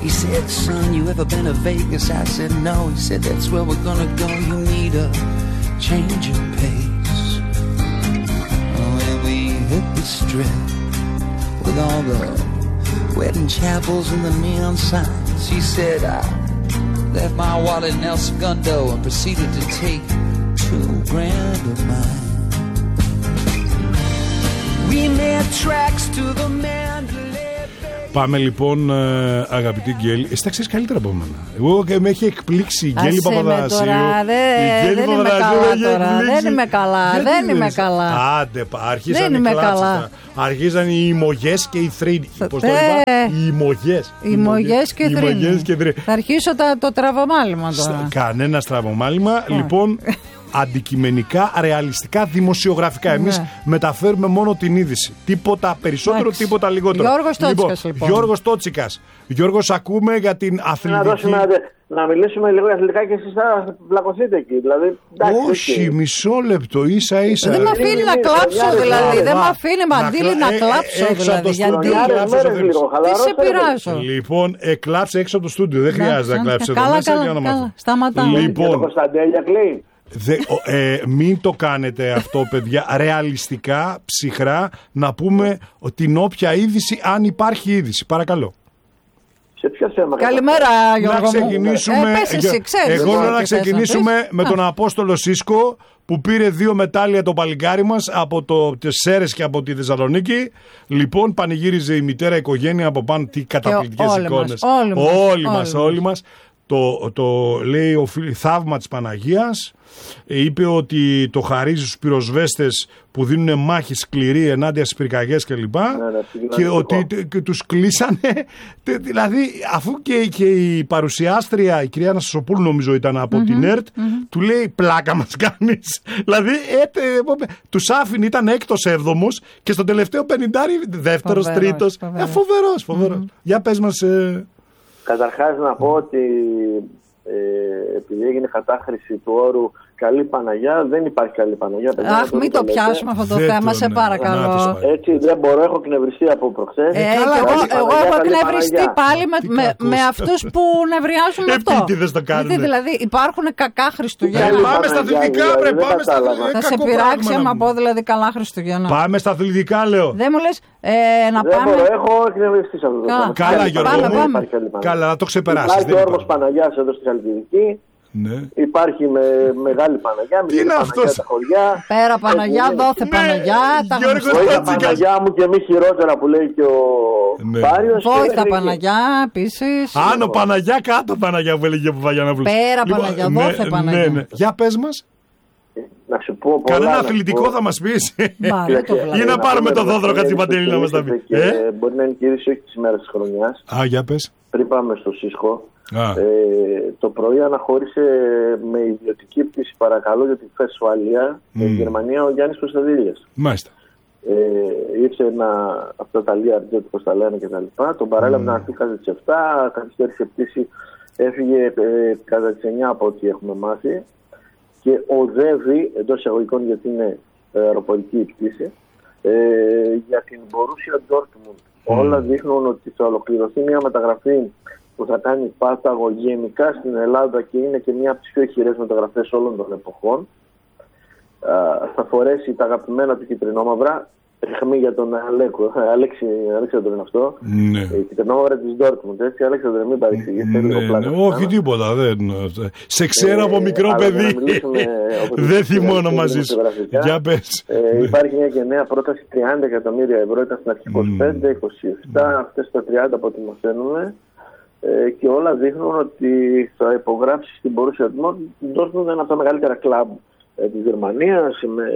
He said, son, you ever been to Vegas? I said, no. He said, that's where we're gonna go. You need a change of pace. Oh, and we hit the strip with all the wedding chapels and the neon signs. He said, I left my wallet in El Segundo and proceeded to take $2,000 of mine. We made tracks to the Mandalay Bay. Πάμε λοιπόν, αγαπητή Γκέλη. Εσύ τα ξέρεις καλύτερα από μένα. Εγώ με έχει εκπλήξει η Γκέλη Παπαδρασίου. Δεν είμαι καλά τώρα. Δεν είμαι καλά. Δεν είμαι καλά. Άντε, αρχίσαν οι κλάψεις. Αρχίσαν οι ημωγές και οι θρήνοι. Πώς το είπα? Οι ημωγές. Οι ημωγές και οι θρήνοι. Θα αρχίσω το τραβομάλιμα τώρα. Κανένα τραβομάλιμα. Λοιπόν, αντικειμενικά, ρεαλιστικά, δημοσιογραφικά. Εμείς μεταφέρουμε μόνο την είδηση. Τίποτα περισσότερο, τίποτα λιγότερο. Γιώργος Τότσικας, λοιπόν. Γιώργος Τότσικας. Γιώργος, ακούμε για την αθλητική. Να μιλήσουμε λίγο για αθλητικά και εσείς θα βλακωθείτε εκεί. Δηλαδή, όχι, μισό λεπτό, ίσα ίσα. Δεν με αφήνει να κλάψω, δηλαδή. Δεν με αφήνει, Μαντήλη, να κλάψω, δηλαδή. Γιατί τι σε πειράζω. Λοιπόν, κλάψε έξω από το στούντιο. Δεν χρειάζεται να κλάψει εδώ μέσα για να μάθω. Σταματάμε. Λοιπόν, Κωνσταντέλια κλείνει. Μην το κάνετε αυτό, παιδιά. Ρεαλιστικά, ψυχρά, να πούμε την όποια είδηση, αν υπάρχει είδηση. Παρακαλώ. Σε ποιο θέμα? Καλημέρα, Γιώργο. Να ξεκινήσουμε. Εγώ λέω να ξεκινήσουμε με τον Απόστολο Σίσκο, που πήρε 2 μετάλλια το παλικάρι μας από τις Σέρρες και από τη Θεσσαλονίκη. Λοιπόν, πανηγύριζε η μητέρα, οικογένεια από πάνω. Τι καταπληκτικές εικόνες. Όλοι μας. Το λέει ο θαύμα της Παναγίας. Είπε ότι το χαρίζει στους πυροσβέστες που δίνουν μάχη σκληρή ενάντια στις πυρκαγιές κλπ. Και ότι τους κλείσανε. Δηλαδή, αφού και η παρουσιάστρια, η κυρία Αναστασοπούλου νομίζω ήταν από την ΕΡΤ, του λέει πλάκα μας κάνεις. Δηλαδή, τους άφηνε, ήταν 6ος, 7ος και στο τελευταίο 50, 2ος, 3ος. Φοβερός. Για πες μας. Καταρχάς να πω ότι επειδή έγινε κατάχρηση του όρου καλή Παναγιά, δεν υπάρχει καλή Παναγιά. Αχ, μην το πιάσουμε αυτό το θέμα, σε παρακαλώ. Έτσι δεν μπορώ, έχω εκνευριστεί από προχθές. Εγώ έχω εκνευριστεί πάλι με αυτούς που νευριάζουν αυτό. Επίτηδες το κάνουν. Δηλαδή υπάρχουν κακά Χριστουγέννα. Πάμε στα αθλητικά, πρέπει. Θα σε πειράξει άμα πω δηλαδή καλά Χριστουγέννα. Πάμε στα αθλητικά, λέω. Δεν μου λες να δεν πάμε. Μπορώ, έχω εκνευριστεί σε αυτό το θέμα. Καλά, Γιώργο. Καλά, να το ξεπεράσεις. Υπάρχει ο Όρμος Παναγιάς εδώ στη Χαλκιδική. Ναι. Υπάρχει με μεγάλη Παναγιά. Τι είναι αυτός? Πέρα Παναγιά, δόθε Παναγιά. Βόηθα Παναγιά μου και μη χειρότερα που λέει και ο Πάριος. Βόηθα Παναγιά επίσης. Άνω Παναγιά, κάτω Παναγιά που έλεγε ο Παπαγιαννόπουλος. Πέρα Παναγιά, δόθε Παναγιά. Για πες μας. Να σου πω πολλά. Κανένα αθλητικό θα μας πεις? Ή να πάρουμε το Δόδρο Κατσιπαντέλη να μας τα πει. Μπορεί να είναι και είδηση όχι της ημέρας της χρονιάς. Για πες. Πριν πάμε στο Σίσκο. Το πρωί αναχώρησε με ιδιωτική πτήση, παρακαλώ, για την ασφάλεια στην Γερμανία ο Γιάννης Κωνσταντέλιας. Μάλιστα. Ήρθε αυτά τα Learjet, όπως τα λένε και τα λοιπά. Τον παρέλαβε να έρθει κατά τις 7, καθυστέρησε πτήση, έφυγε κατά τις 9 από ό,τι έχουμε μάθει και οδεύει, εντός εισαγωγικών γιατί είναι αεροπορική η πτήση, για την Borussia Dortmund. Όλα δείχνουν ότι θα ολοκληρωθεί μια μεταγραφή που θα κάνει πάταγο γενικά στην Ελλάδα και είναι και μια από τις πιο ηχηρές μεταγραφές όλων των εποχών. Θα φορέσει τα αγαπημένα του κυτρινόμαυρα. Εχμή για τον Αλέξανδρο είναι αυτό. Ναι. Κυτρινόμαυρα της Dortmund. Έτσι, Αλέξανδρο, μην παρεξηγείς. Όχι τίποτα. Σε ξέρω από μικρό παιδί. Δεν θυμώνω μαζί σου. Για πες. Υπάρχει μια και νέα πρόταση 30 εκατομμύρια ευρώ. Ήταν στην αρχή 25, 27, αυτές τα 30 από ό,τι μαθαίνουμε. Και όλα δείχνουν ότι θα υπογράψει στην Borussia Dortmund, είναι ένα από τα μεγαλύτερα κλαμπ της Γερμανίας.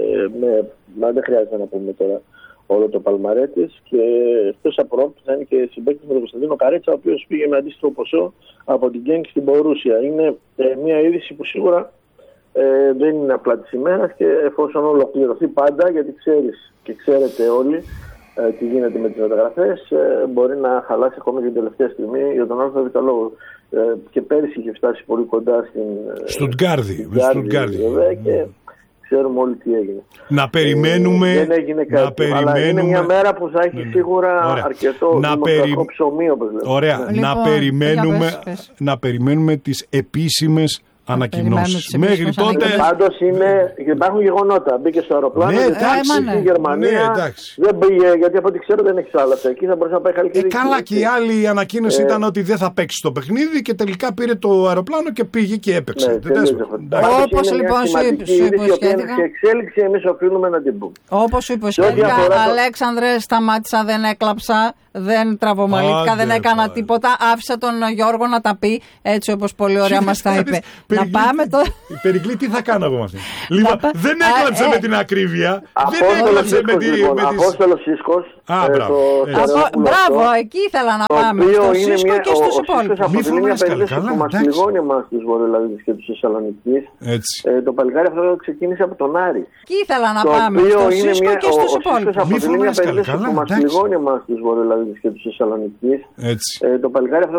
Δεν χρειάζεται να πούμε τώρα όλο το παλμαρέ της. Και εκτός από αυτό θα είναι και συμπαίκτης με τον Κωνσταντίνο Καρέτσα, ο οποίος πήγε με αντίστοιχο ποσό από την Genk στην Borussia. Είναι μια είδηση που σίγουρα δεν είναι απλά της ημέρας και εφόσον ολοκληρωθεί πάντα, γιατί ξέρεις και ξέρετε όλοι τι γίνεται με τις μεταγραφές, μπορεί να χαλάσει ακόμη και την τελευταία στιγμή για τον άλλο θα λόγο. Και πέρυσι είχε φτάσει πολύ κοντά στην Στουτγκάρδη. Και ξέρουμε όλοι τι έγινε. Να περιμένουμε. Δεν έγινε κάτι. Αλλά είναι μια μέρα που θα έχει σίγουρα αρκετό δημοσιογραφικό ψωμί, όπως λέμε. Ωραία. Να περιμένουμε τις επίσημες ανακοινώσεις. Μέχρι τότε. Πάντως υπάρχουν γεγονότα. Μπήκε στο αεροπλάνο. Στην Γερμανία. Δεν πήγε, γιατί από ό,τι ξέρω δεν έχει άλλα. Εκεί θα μπορούσε να πάει καλύτερη. Καλά, και η άλλη ανακοίνωση ήταν ότι δεν θα παίξει το παιχνίδι και τελικά πήρε το αεροπλάνο και πήγε και έπαιξε. Όπως λοιπόν σου υποσχέθηκα. Και εξέλιξη εμείς οφείλουμε να την πούμε. Όπως σου υποσχέθηκα, Αλέξανδρε, σταμάτησα, δεν έκλαψα. Δεν τραβομαλήθηκα, δεν έκανα τίποτα. Άφησα τον Γιώργο να τα πει έτσι όπως πολύ ωραία μας τα είπε. Να πάμε τώρα. Περικλή, τι θα κάνω από αυτή. Λοιπόν, δεν έκλαψε με την ακρίβεια. Δεν έκλαψε με τις. Απόστολος Σίσκος. Μπράβο, εκεί ήθελα να πάμε. Στο Σίσκο και στους υπόλοιπους. Αποτελεί μια περίπτωση που μας πληγώνει εμάς τους Βορειοελλαδίτες και τους Θεσσαλονικείς. Το παλικάρι αυτό ξεκίνησε από τον Άρη. Εκεί ήθελα να πάμε. Στο Σίσκο και στους υπόλοιπους. Αποτελεί μια περίπτωση που μας πληγώνει εμάς τους Βορειοελλαδίτες και τους Θεσσαλονικείς. Το παλικάρι αυτό